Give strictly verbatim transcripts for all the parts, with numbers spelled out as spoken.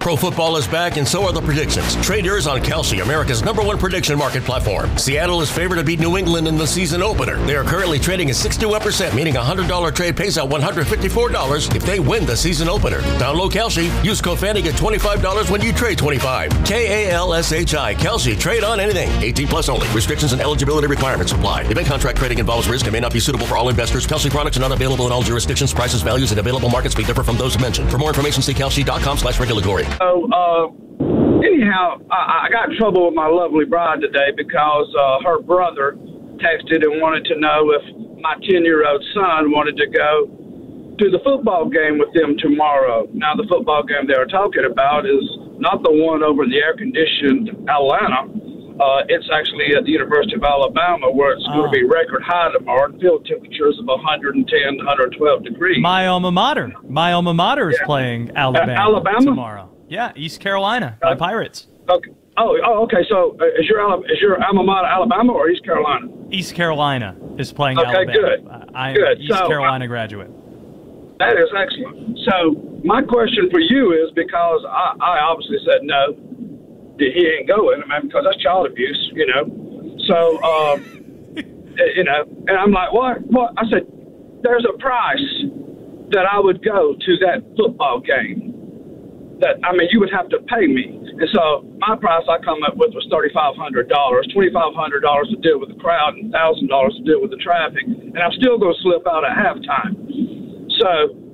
Pro football is back, and so are the predictions. Trade yours on Kalshi, America's number one prediction market platform. Seattle is favored to beat New England in the season opener. They are currently trading at sixty-one percent, meaning a one hundred dollars trade pays out one hundred fifty-four dollars if they win the season opener. Download Kalshi. Use code Fanny, get twenty-five dollars when you trade twenty-five. K A L S H I. Kalshi. Trade on anything. eighteen plus only. Restrictions and eligibility requirements apply. Event contract trading involves risk and may not be suitable for all investors. Kalshi products are not available in all jurisdictions. Prices, values, and available markets may differ from those mentioned. For more information, see kalshi dot com slash regulatory. So, uh, anyhow, I, I got in trouble with my lovely bride today because uh, her brother texted and wanted to know if my ten-year-old son wanted to go to the football game with them tomorrow. Now, the football game they were talking about is not the one over in the air-conditioned Atlanta. Uh, it's actually at the University of Alabama, where it's oh. going to be record high tomorrow, and field temperatures of one hundred ten, one hundred twelve degrees. My alma mater. My alma mater is yeah. playing Alabama, uh, Alabama tomorrow. Yeah, East Carolina, my uh, Pirates. Okay. Oh, oh, okay. So, uh, is your is your alma mater Alabama or East Carolina? East Carolina is playing okay, Alabama. Good. Uh, I am good. an East so, Carolina uh, graduate. That is excellent. So, my question for you is, because I, I obviously said no, that he ain't going. I mean, because that's child abuse, you know. So, um, you know, and I'm like, what? What? I said, there's a price that I would go to that football game. That, I mean, you would have to pay me. And so my price I come up with was thirty-five hundred dollars, twenty-five hundred dollars to deal with the crowd, and one thousand dollars to deal with the traffic. And I'm still going to slip out at halftime. So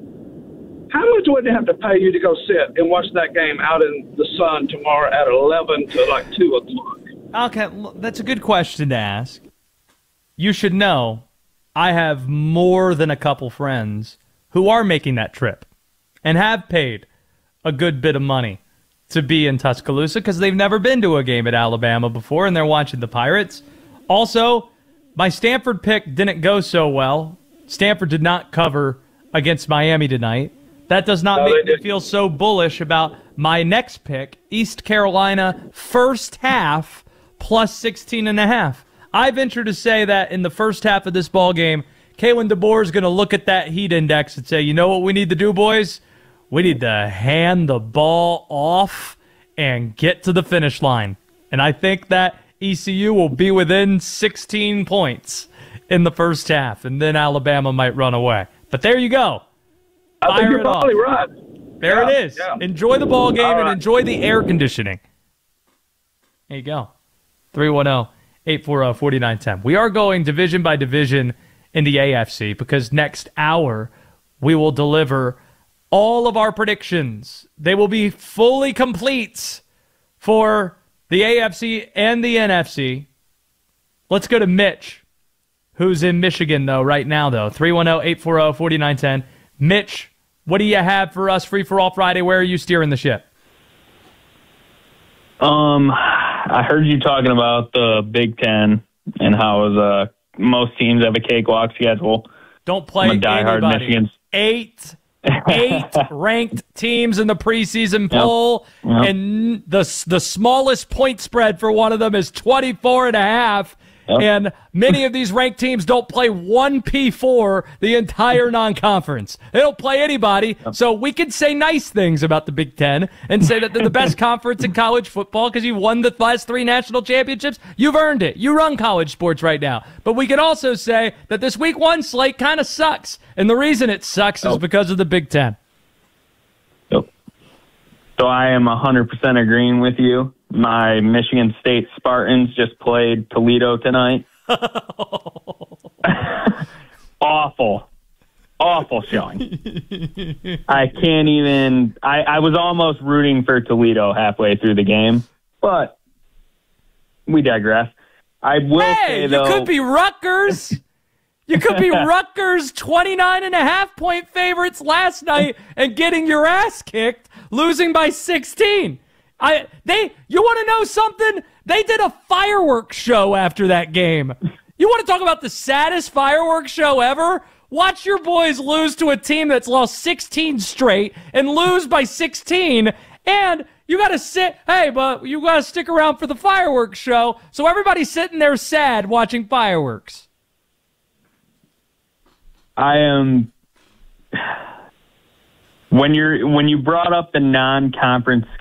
how much would they have to pay you to go sit and watch that game out in the sun tomorrow at eleven to like two o'clock? Okay, that's a good question to ask. You should know I have more than a couple friends who are making that trip and have paid a good bit of money to be in Tuscaloosa because they've never been to a game at Alabama before, and they're watching the Pirates. Also, my Stanford pick didn't go so well. Stanford did not cover against Miami tonight. That does not no, make me feel so bullish about my next pick, East Carolina first half plus sixteen and a half. I venture to say that in the first half of this ball game, Kalen DeBoer is going to look at that heat index and say, you know what we need to do, boys? We need to hand the ball off and get to the finish line. And I think that E C U will be within sixteen points in the first half, and then Alabama might run away. But there you go. Fire I think you're probably off. right. There yeah, it is. Yeah. Enjoy the ball game right. and enjoy the air conditioning. There you go. three one zero, eight four zero, four nine one zero. We are going division by division in the A F C because next hour we will deliver all of our predictions. They will be fully complete for the A F C and the N F C. Let's go to Mitch, who's in Michigan, though, right now, though. three one zero, eight four zero, four nine one zero. Mitch, what do you have for us Free for All Friday? Where are you steering the ship? Um, I heard you talking about the Big Ten and how uh, most teams have a cakewalk schedule. Don't play I'm a diehard anybody. Michigan. Eight Eight ranked teams in the preseason poll, yep. Yep. and the the smallest point spread for one of them is twenty-four and a half. Yep. And many of these ranked teams don't play one P four the entire non-conference. They don't play anybody. Yep. So we can say nice things about the Big Ten and say that they're the best conference in college football because you won the last three national championships. You've earned it. You run college sports right now. But we can also say that this week one slate kind of sucks. And the reason it sucks yep. is because of the Big Ten. Yep. So I am one hundred percent agreeing with you. My Michigan State Spartans just played Toledo tonight. Awful. Awful showing. I can't even... I, I was almost rooting for Toledo halfway through the game, but we digress. I will hey, say, though... you could be Rutgers. You could be Rutgers twenty-nine and a half point favorites last night and getting your ass kicked, losing by sixteen. I they you want to know something? They did a fireworks show after that game. You want to talk about the saddest fireworks show ever? Watch your boys lose to a team that's lost sixteen straight and lose by sixteen, and you got to sit, hey, but you got to stick around for the fireworks show. So everybody's sitting there sad watching fireworks. I am when you're when you brought up the non-conference